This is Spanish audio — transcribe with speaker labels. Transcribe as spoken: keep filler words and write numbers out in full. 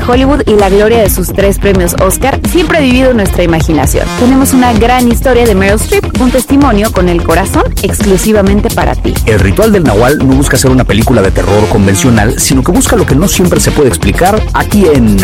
Speaker 1: Hollywood y la gloria de sus tres premios Oscar siempre ha vivido en nuestra imaginación. Tenemos una gran historia de Meryl Streep, un testimonio con el corazón exclusivamente para ti.
Speaker 2: El Ritual del Nahual no busca ser una película de terror convencional, sino que busca lo que no siempre se puede explicar aquí en